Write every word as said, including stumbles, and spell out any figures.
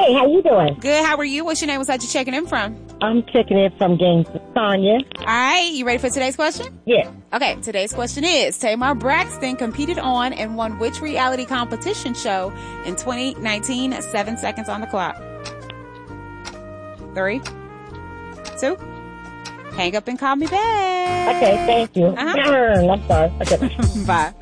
Hey, how you doing? Good. How are you? What's your name? What's that you checking in from? I'm checking in from Gainesville, Sonia. All right. You ready for today's question? Yeah. Okay. Today's question is, Tamar Braxton competed on and won which reality competition show in twenty nineteen? Seven seconds on the clock. Three, two, hang up and call me back. Okay, thank you. Uh-huh. I'm sorry. Okay. Bye.